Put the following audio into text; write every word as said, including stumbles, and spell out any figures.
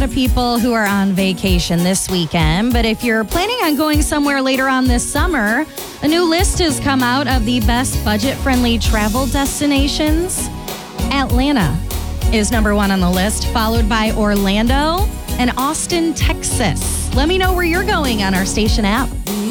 of people who are on vacation this weekend, but if you're planning on going somewhere later on this summer, a new list has come out of the best budget-friendly travel destinations. Atlanta is number one on the list, followed by Orlando and Austin, Texas. Let me know where you're going on our station app.